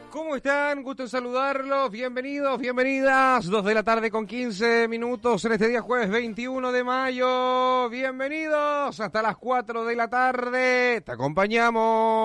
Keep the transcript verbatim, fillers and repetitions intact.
¿Cómo están? Gusto en saludarlos. Bienvenidos, bienvenidas. Dos de la tarde con quince minutos en este día jueves veintiuno de mayo. Bienvenidos hasta las cuatro de la tarde. Te acompañamos.